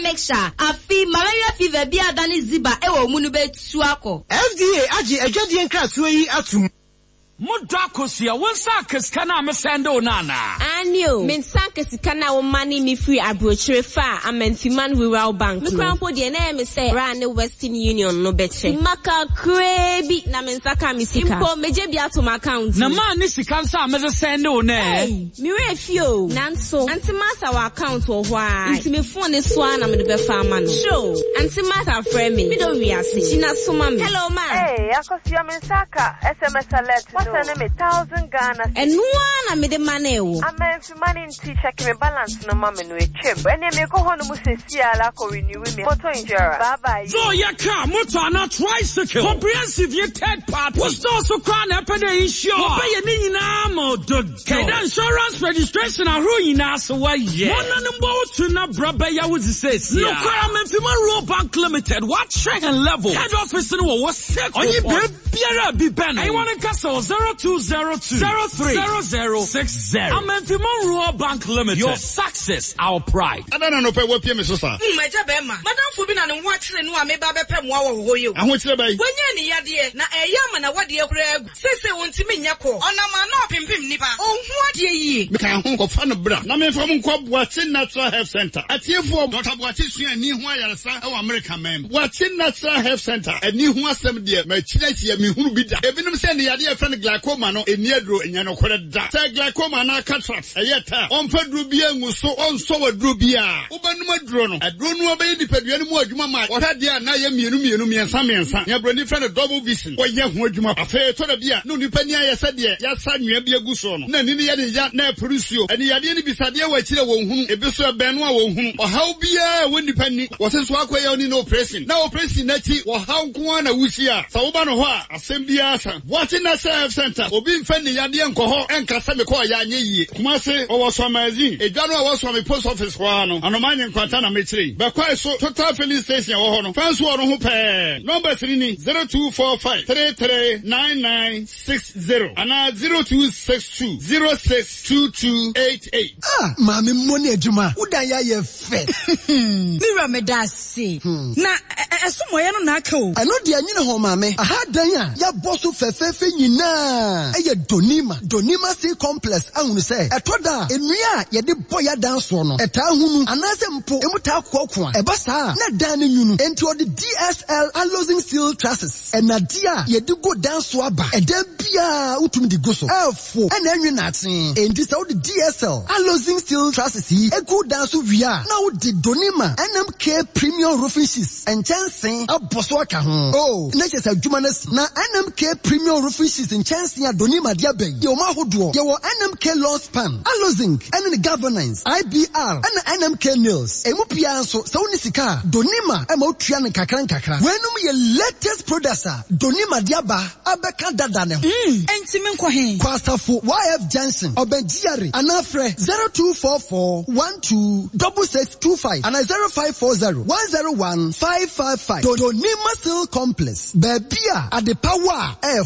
mixture afi malaria fever bi adani ziba ewo mu no betu akọ FDA agi adwade enkratoa yi atum Mudakosia, one sackers can I send on Nana? Anio, men sackers can now money me free a brochure far, a Memphiman Rural Bank. The crown for the name say ran the Western Union no better. Maka crabby Namensaka Missika. Impo Majebia to my account. Naman Nisikansa, Mother send on there. Mire few, Nanso, and Timasa our account or why. It's me phone this one, I'm in the farmer. Show, and Timasa friend me, don't we are sitting at some. Hello, man. Hey, Akosia Mensaka, SMS alert. What's the name? 1,000 Ghana. And one I made the money. I'm money in tea checking my balance no mum and we chip. When you go home, you say, see, I like renew me. Motor insurance. Bye bye. So, your car, motor, not tricycle. Comprehensive, your third part. What's also crown up in the insure? Pay your name, the insurance registration are ruining us away. One on the boat to not brabaya with the says. No, Memphiman Bank Limited. What check and level? Head office in was sick. Oh, you be Ben. I want to castle 0202 030060. Memphiman Rural Bank Limited. Your success, our pride. I don't know what PM is, sir. My Jabema, Madame Fubina and watching and one may Babapem wow you. I want to say, when you're near na a yaman, what dear Greg says they want to mean Yako. On a man up in Pim Nipa. Oh, what ye? We can hunk of fun of bra. Now, from Cobb, what's in Natural Health Center. At year 4, what about this year, New Wire, our American man. What's in Natural Health Center? And New Wasam, dear, my children, me who be there. Even send the idea from the glaucoma no in Nedro in Yano da. Say glaucoma na cataracts. Ayeta. On Pedrubia, so on so a drubia. Ubanuma drono. A drono obey the Pedriano Juma. What had dear Naya Minu and Sammy and San. Your friend a double vision. Or young Wojuma. A fair to the beer. No, Nipania said, yeah, son, you be a guson. Nani Yadi na Perusio. And the idea beside you, which you won't, a bishop Benoit, or how be a when depending. Was his walkway only no pressing. Now pressing Neti or how Kuana Wishia. Saubano, Assembia, watching us center. Or being friendly Yadi and Coho and Casamiko Yani. Kumase or was from Mazin. A general was from a post office one. And a man in Quantana Metri. But quite so total filling station or France one who pay. Number 3 0245 339960 and 0262 062288. Ah, mami money Juma. Udaya ye fe. Mira me da si. Na esumo ya no na aka o. I know the anyina ho mami. Aha dan ya bosso fefefe nyina. Eye Donima C complex ahunu say. Etoda enua ye de boya dan so no. Eta ahunu anase mpo emuta kwakwa. Eba saa na dan nyunu. Enti odi DSL alloying steel trusses. Enadia ye de go dan so aba. Eda bia utumi di go so. Efo ena enwe na aten. Enti sa odi DSL alloying steel trusses yi egu dan so wia. Na odi Donima NMK premium roofing sheets. Enchansen aboso aka ho. Oh, na chese adwuma na NMK premium roofing sheets enchansen Donima dia ben. Ye o ma hodo. Ye wo NMK law span. Alloying and the governance IBR and NMK nails. Emu pia so sa woni sika Donima e ma otua ne kakran kakra. Wenum ye latest producer Donima diaba abeka dada ne ho. Enti me nkɔ he. Kwasafo YF Johnson Obenjiare anafre 0244 126625 and 0540 101 555. Donima Steel Complex. Babia at the power